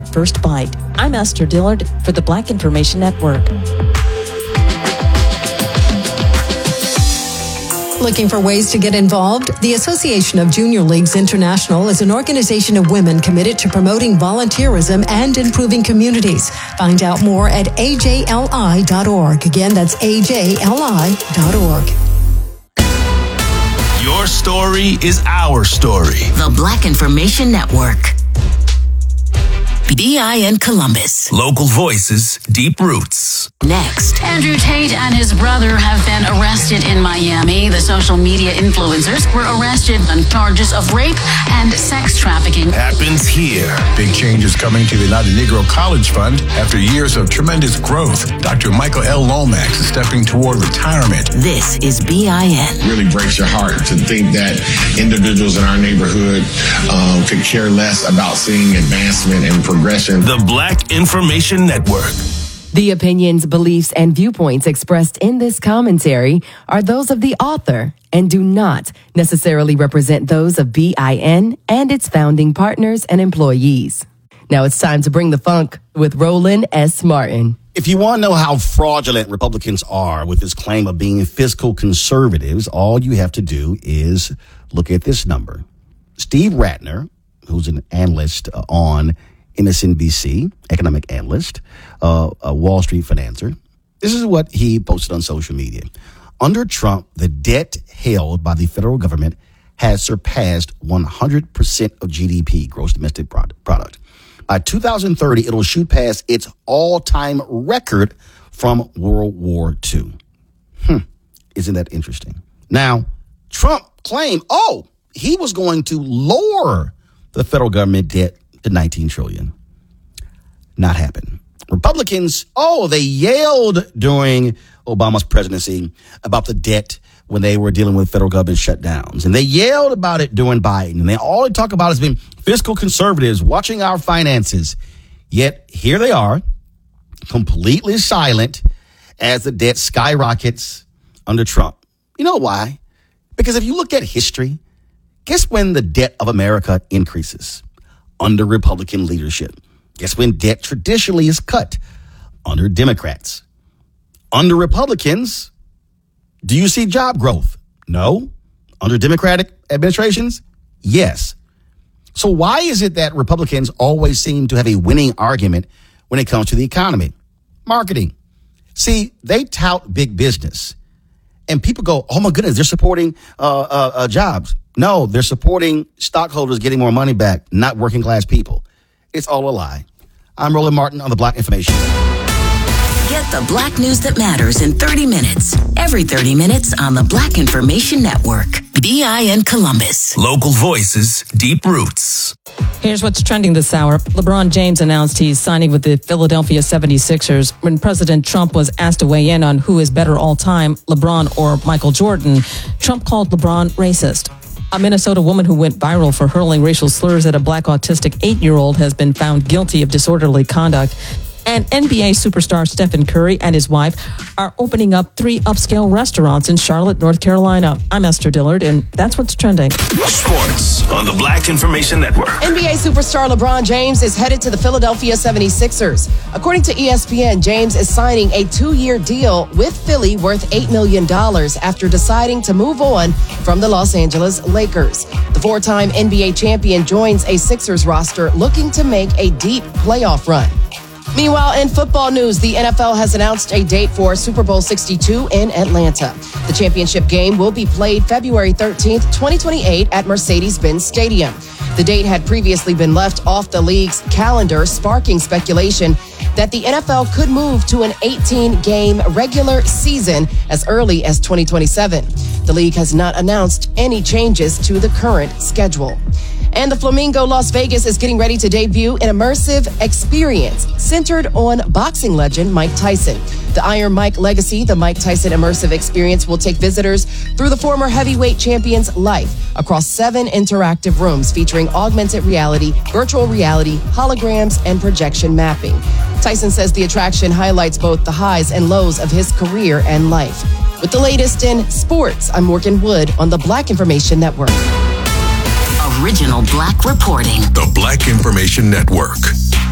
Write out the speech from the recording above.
first bite. I'm Esther Dillard for the Black Information Network. Looking for ways to get involved? The Association of Junior Leagues International is an organization of women committed to promoting volunteerism and improving communities. Find out more at ajli.org. Again, that's ajli.org. Your story is our story. The Black Information Network. BIN Columbus. Local voices, deep roots. Next. Andrew Tate and his brother have been arrested in Miami. The social media influencers were arrested on charges of rape and sex trafficking. Happens here. Big changes coming to the United Negro College Fund after years of tremendous growth. Dr. Michael L. Lomax is stepping toward retirement. This is BIN. Really breaks your heart to think that individuals in our neighborhood could care less about seeing advancement and progression. The Black Information Network. The opinions, beliefs, and viewpoints expressed in this commentary are those of the author and do not necessarily represent those of BIN and its founding partners and employees. Now it's time to bring the funk with Roland S. Martin. If you want to know how fraudulent Republicans are with this claim of being fiscal conservatives, all you have to do is look at this number. Steve Ratner, who's an analyst on MSNBC, economic analyst, a Wall Street financer. This is what he posted on social media. Under Trump, the debt held by the federal government has surpassed 100% of GDP, gross domestic product. By 2030, it'll shoot past its all-time record from World War II. Isn't that interesting? Now, Trump claimed, he was going to lower the federal government debt to $19 trillion. Not happen. Republicans, they yelled during Obama's presidency about the debt when they were dealing with federal government shutdowns. And they yelled about it during Biden. And all they talk about has been fiscal conservatives watching our finances. Yet here they are, completely silent as the debt skyrockets under Trump. You know why? Because if you look at history, guess when the debt of America increases? Under Republican leadership. Guess when debt traditionally is cut? Under Democrats. Under Republicans, do you see job growth? No. Under Democratic administrations? Yes. So why is it that Republicans always seem to have a winning argument when it comes to the economy? Marketing. See, they tout big business. And people go, oh my goodness, they're supporting jobs. No, they're supporting stockholders getting more money back, not working class people. It's all a lie. I'm Roland Martin on the Black Information. Get the Black news that matters in 30 minutes. Every 30 minutes on the Black Information Network. BIN Columbus. Local voices, deep roots. Here's what's trending this hour. LeBron James announced he's signing with the Philadelphia 76ers. When President Trump was asked to weigh in on who is better all time, LeBron or Michael Jordan, Trump called LeBron racist. A Minnesota woman who went viral for hurling racial slurs at a black autistic 8-year-old has been found guilty of disorderly conduct. And NBA superstar Stephen Curry and his wife are opening up 3 upscale restaurants in Charlotte, North Carolina. I'm Esther Dillard, and that's what's trending. Sports on the Black Information Network. NBA superstar LeBron James is headed to the Philadelphia 76ers. According to ESPN, James is signing a 2-year deal with Philly worth $8 million after deciding to move on from the Los Angeles Lakers. The 4-time NBA champion joins a Sixers roster looking to make a deep playoff run. Meanwhile, in football news, the NFL has announced a date for Super Bowl 62 in Atlanta. The championship game will be played February 13th, 2028 at Mercedes-Benz Stadium. The date had previously been left off the league's calendar, sparking speculation that the NFL could move to an 18-game regular season as early as 2027. The league has not announced any changes to the current schedule. And the Flamingo Las Vegas is getting ready to debut an immersive experience centered on boxing legend Mike Tyson. The Iron Mike Legacy, the Mike Tyson immersive experience, will take visitors through the former heavyweight champion's life across 7 interactive rooms featuring augmented reality, virtual reality, holograms, and projection mapping. Tyson says the attraction highlights both the highs and lows of his career and life. With the latest in sports, I'm Morgan Wood on the Black Information Network. Original Black reporting. The Black Information Network.